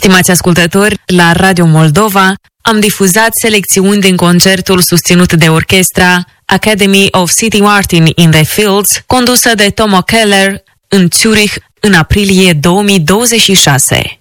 Stimați ascultători, la Radio Moldova am difuzat selecțiuni din concertul susținut de orchestra Academy of City Art in the Fields, condusă de Tomo Keller în Zurich în aprilie 2026.